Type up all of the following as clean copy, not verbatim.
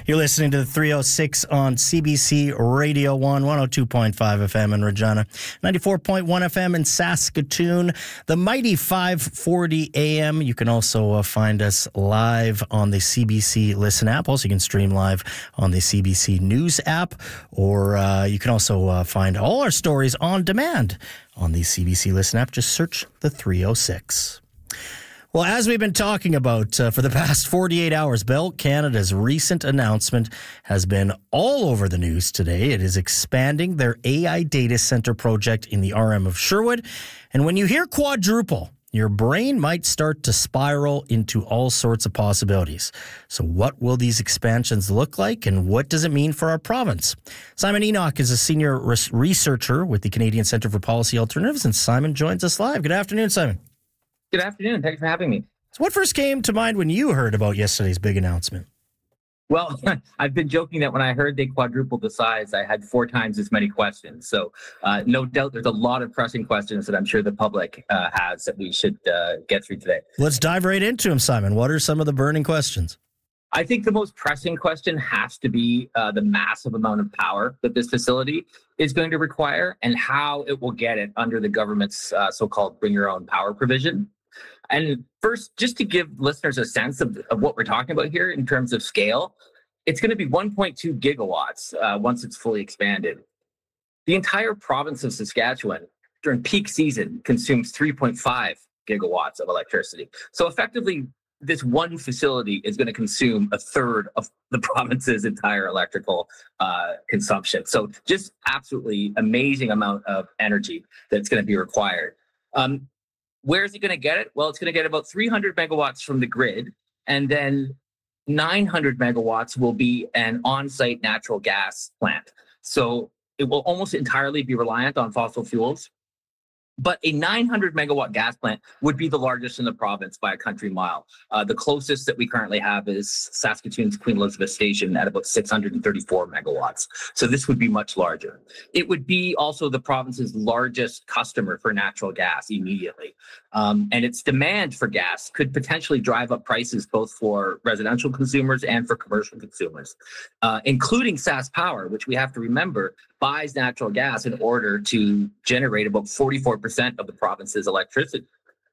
You're listening to the 306 on CBC Radio 1, 102.5 FM in Regina, 94.1 FM in Saskatoon, the mighty 540 AM. You can also find us live on the CBC Listen app. Also, you can stream live on the CBC News app, or you can also find all our stories on demand on the CBC Listen app. Just search the 306. Well, as we've been talking about for the past 48 hours, Bell Canada's recent announcement has been all over the news today. It is expanding their AI data center project in the RM of Sherwood. And when you hear quadruple, your brain might start to spiral into all sorts of possibilities. So what will these expansions look like, and what does it mean for our province? Simon Enoch is a senior researcher with the Canadian Centre for Policy Alternatives, and Simon joins us live. Good afternoon, Simon. Good afternoon. Thanks for having me. So what first came to mind when you heard about yesterday's big announcement? Well, I've been joking that when I heard they quadrupled the size, I had 4 times as many questions. So no doubt there's a lot of pressing questions that I'm sure the public has that we should get through today. Let's dive right into them, Simon. What are some of the burning questions? I think the most pressing question has to be the massive amount of power that this facility is going to require and how it will get it under the government's so-called bring your own power provision. And first, just to give listeners a sense of what we're talking about here in terms of scale, it's going to be 1.2 gigawatts once it's fully expanded. The entire province of Saskatchewan during peak season consumes 3.5 gigawatts of electricity. So effectively, this one facility is going to consume a third of the province's entire electrical consumption. So just absolutely amazing amount of energy that's going to be required. Where is it going to get it? Well, it's going to get about 300 megawatts from the grid, and then 900 megawatts will be an on-site natural gas plant. So it will almost entirely be reliant on fossil fuels. But a 900 megawatt gas plant would be the largest in the province by a country mile. The closest that we currently have is Saskatoon's Queen Elizabeth Station at about 634 megawatts. So this would be much larger. It would be also the province's largest customer for natural gas immediately. And its demand for gas could potentially drive up prices both for residential consumers and for commercial consumers, including SaskPower, which we have to remember buys natural gas in order to generate about 44% of the province's electricity.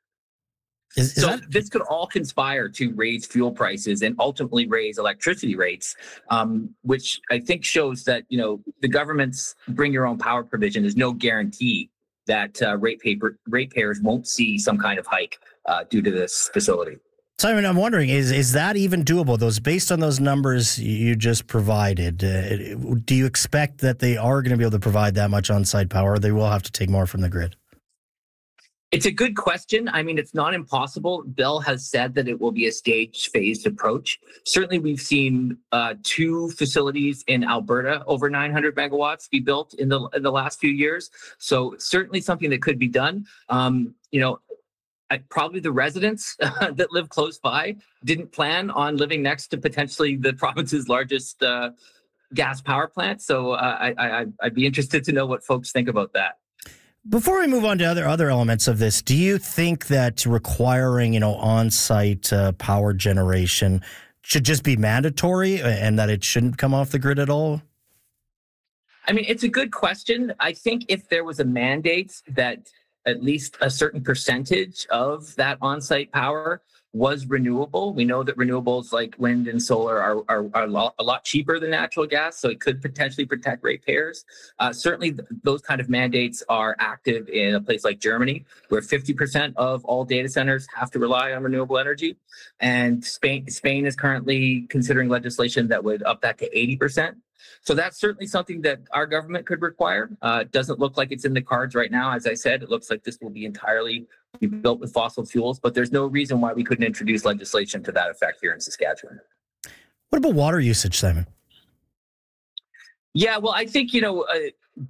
This could all conspire to raise fuel prices and ultimately raise electricity rates, which I think shows that, the government's bring your own power provision is no guarantee that ratepayers won't see some kind of hike due to this facility. Simon, I'm wondering, is that even doable? Based on those numbers you just provided, do you expect that they are going to be able to provide that much on-site power, or they will have to take more from the grid? It's a good question. I mean, it's not impossible. Bell has said that it will be a staged, phased approach. Certainly, we've seen 2 facilities in Alberta over 900 megawatts be built in the last few years. So certainly something that could be done. Probably the residents that live close by didn't plan on living next to potentially the province's largest gas power plant. So I'd be interested to know what folks think about that. Before we move on to other elements of this, do you think that requiring, on-site power generation should just be mandatory and that it shouldn't come off the grid at all? I mean, it's a good question. I think if there was a mandate that at least a certain percentage of that on-site power was renewable. We know that renewables like wind and solar are a lot cheaper than natural gas, so it could potentially protect ratepayers. Certainly, those kind of mandates are active in a place like Germany, where 50% of all data centers have to rely on renewable energy. And Spain is currently considering legislation that would up that to 80%. So that's certainly something that our government could require. It doesn't look like it's in the cards right now. As I said, it looks like this will be entirely built with fossil fuels, but there's no reason why we couldn't introduce legislation to that effect here in Saskatchewan. What about water usage, Simon? Yeah, well, I think,